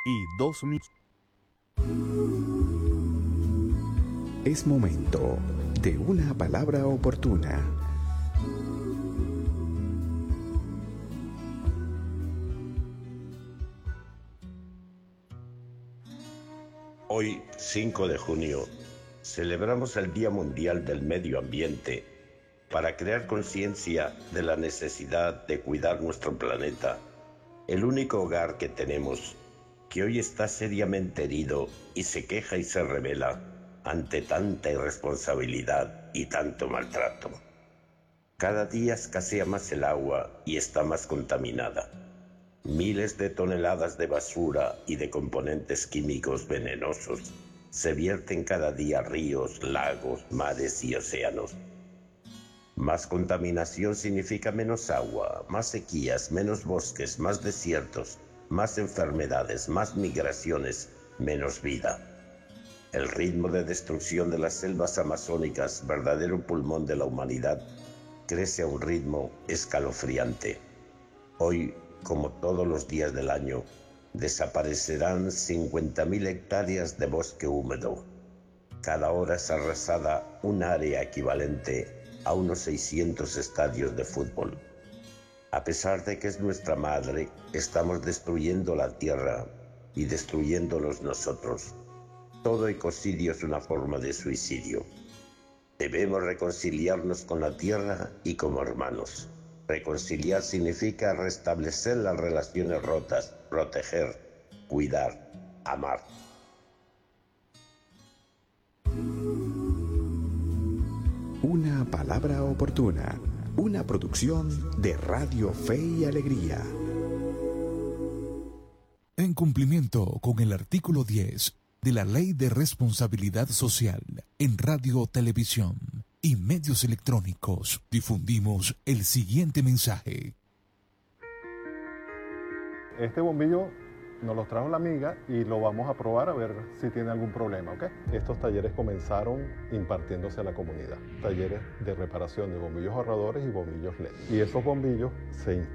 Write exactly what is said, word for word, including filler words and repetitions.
y dos minutos. Es momento de una palabra oportuna. Hoy, cinco de junio, celebramos el Día Mundial del Medio Ambiente para crear conciencia de la necesidad de cuidar nuestro planeta, el único hogar que tenemos, que hoy está seriamente herido y se queja y se revela ante tanta irresponsabilidad y tanto maltrato. Cada día escasea más el agua y está más contaminada. Miles de toneladas de basura y de componentes químicos venenosos se vierten cada día a ríos, lagos, mares y océanos. Más contaminación significa menos agua, más sequías, menos bosques, más desiertos, más enfermedades, más migraciones, menos vida. El ritmo de destrucción de las selvas amazónicas, verdadero pulmón de la humanidad, crece a un ritmo escalofriante. Hoy, como todos los días del año, desaparecerán cincuenta mil hectáreas de bosque húmedo. Cada hora es arrasada un área equivalente a unos seiscientos estadios de fútbol. A pesar de que es nuestra madre, estamos destruyendo la tierra y destruyéndonos nosotros. Todo ecocidio es una forma de suicidio. Debemos reconciliarnos con la tierra y como hermanos. Reconciliar significa restablecer las relaciones rotas, proteger, cuidar, amar. Una palabra oportuna. Una producción de Radio Fe y Alegría. En cumplimiento con el artículo diez de la Ley de Responsabilidad Social en Radio, Televisión y Medios Electrónicos, difundimos el siguiente mensaje. Este bombillo nos lo trajo la amiga y lo vamos a probar a ver si tiene algún problema, ¿ok? Estos talleres comenzaron impartiéndose a la comunidad. Talleres de reparación de bombillos ahorradores y bombillos L E D. Y esos bombillos se